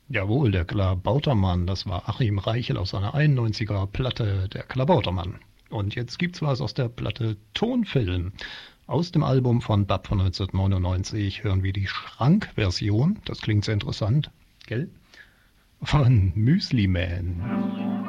Jawohl, der Klabautermann, das war Achim Reichel aus seiner 91er Platte, der Klabautermann. Und jetzt gibt's was aus der Platte Tonfilm. Aus dem Album von Bab von 1999 hören wir die Schrankversion, das klingt sehr interessant, gell? Von Müsli Man.